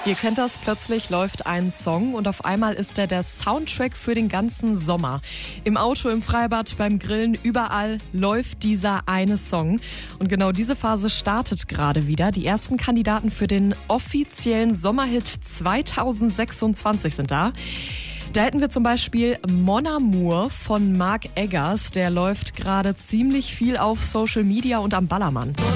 Ihr kennt das, plötzlich läuft ein Song und auf einmal ist er der Soundtrack für den ganzen Sommer. Im Auto, im Freibad, beim Grillen, überall läuft dieser eine Song. Und genau diese Phase startet gerade wieder. Die ersten Kandidaten für den offiziellen Sommerhit 2026 sind da. Da hätten wir zum Beispiel Mon Amour von Mark Eggers. Der läuft gerade ziemlich viel auf Social Media und am Ballermann.